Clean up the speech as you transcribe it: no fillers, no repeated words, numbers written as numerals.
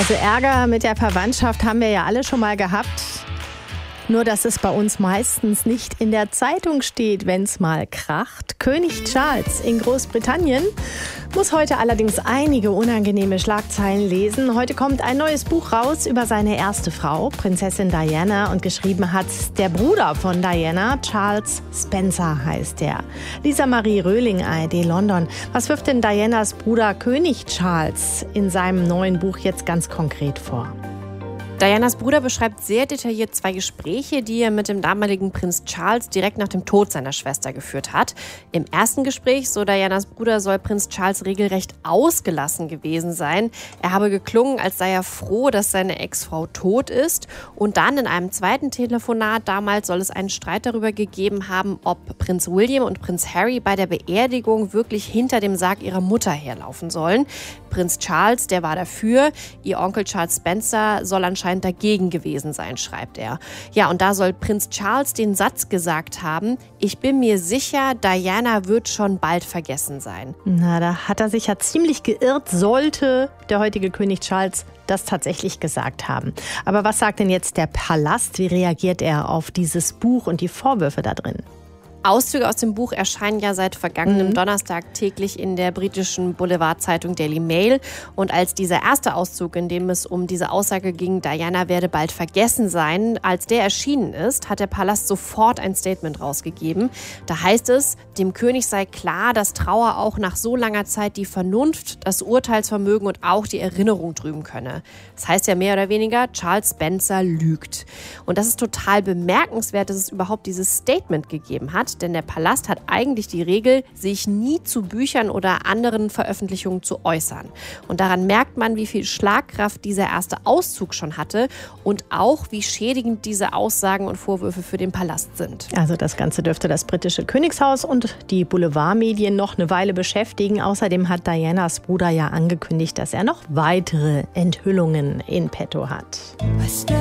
Also Ärger mit der Verwandtschaft haben wir ja alle schon mal gehabt. Nur, dass es bei uns meistens nicht in der Zeitung steht, wenn es mal kracht. König Charles in Großbritannien muss heute allerdings einige unangenehme Schlagzeilen lesen. Heute kommt ein neues Buch raus über seine erste Frau, Prinzessin Diana. Und geschrieben hat der Bruder von Diana, Charles Spencer heißt er. Lisa Marie Röhling, ARD London. Was wirft denn Dianas Bruder König Charles in seinem neuen Buch jetzt ganz konkret vor? Dianas Bruder beschreibt sehr detailliert 2 Gespräche, die er mit dem damaligen Prinz Charles direkt nach dem Tod seiner Schwester geführt hat. Im ersten Gespräch, so Dianas Bruder, soll Prinz Charles regelrecht ausgelassen gewesen sein. Er habe geklungen, als sei er froh, dass seine Ex-Frau tot ist. Und dann in einem zweiten Telefonat damals soll es einen Streit darüber gegeben haben, ob Prinz William und Prinz Harry bei der Beerdigung wirklich hinter dem Sarg ihrer Mutter herlaufen sollen. Prinz Charles, der war dafür. Ihr Onkel Charles Spencer soll anscheinend dagegen gewesen sein, schreibt er. Ja, und da soll Prinz Charles den Satz gesagt haben: Ich bin mir sicher, Diana wird schon bald vergessen sein. Na, da hat er sich ja ziemlich geirrt, sollte der heutige König Charles das tatsächlich gesagt haben. Aber was sagt denn jetzt der Palast? Wie reagiert er auf dieses Buch und die Vorwürfe da drin? Auszüge aus dem Buch erscheinen ja seit vergangenem Donnerstag täglich in der britischen Boulevardzeitung Daily Mail. Und als dieser erste Auszug, in dem es um diese Aussage ging, Diana werde bald vergessen sein, als der erschienen ist, hat der Palast sofort ein Statement rausgegeben. Da heißt es, dem König sei klar, dass Trauer auch nach so langer Zeit die Vernunft, das Urteilsvermögen und auch die Erinnerung trüben könne. Das heißt ja mehr oder weniger, Charles Spencer lügt. Und das ist total bemerkenswert, dass es überhaupt dieses Statement gegeben hat. Denn der Palast hat eigentlich die Regel, sich nie zu Büchern oder anderen Veröffentlichungen zu äußern. Und daran merkt man, wie viel Schlagkraft dieser erste Auszug schon hatte und auch, wie schädigend diese Aussagen und Vorwürfe für den Palast sind. Also das Ganze dürfte das britische Königshaus und die Boulevardmedien noch eine Weile beschäftigen. Außerdem hat Dianas Bruder ja angekündigt, dass er noch weitere Enthüllungen in petto hat.